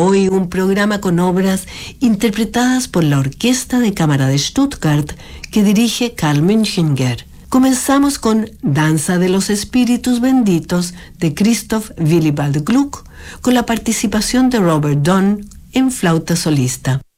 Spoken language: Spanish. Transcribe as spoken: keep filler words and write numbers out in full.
hoy un programa con obras interpretadas por la Orquesta de Cámara de Stuttgart que dirige Karl Münchinger. Comenzamos con Danza de los Espíritus Benditos de Christoph Willibald Gluck, con la participación de Robert Dunn en flauta solista.